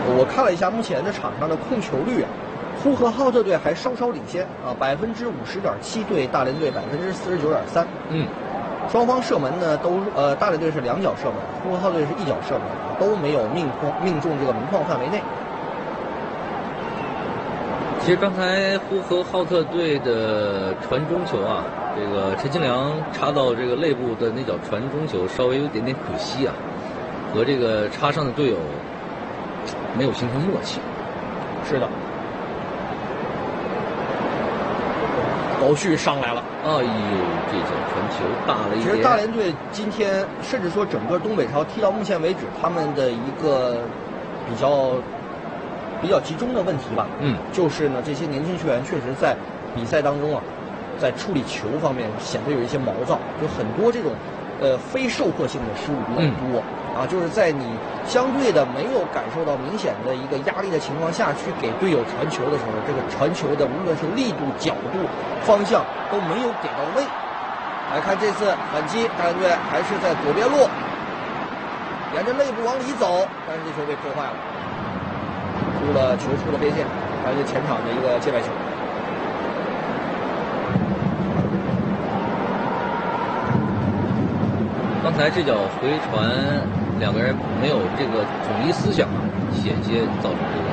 我看了一下目前的场上的控球率啊，呼和浩特队还稍稍领先啊，50.7%对大连队49.3%。双方射门呢都大连队是2脚射门，呼和浩特队是1脚射门，都没有命中这个门框范围内。 其实刚才呼和浩特队的传中球啊，这个陈清良插到这个肋部的那脚传中球稍微有点可惜啊，和这个插上的队友没有形成默契。 是的。高旭上来了， 哎呦，这脚传球大了一点。 其实大连队今天甚至说整个东北超踢到目前为止，他们的一个比较集中的问题吧，就是呢这些年轻球员确实在比赛当中啊，在处理球方面显得有一些毛躁，就很多这种非受迫性的失误比较多。就是在你相对的没有感受到明显的一个压力的情况下去给队友传球的时候，这个传球的无论是力度、角度、方向都没有给到位。来看这次反击，大连队还是在左边路，沿着肋部往里走，但是这球被破坏了，球出了边线，还是前场的一个界外球。 刚才这脚回传，两个人没有这个统一思想啊，险些造成这个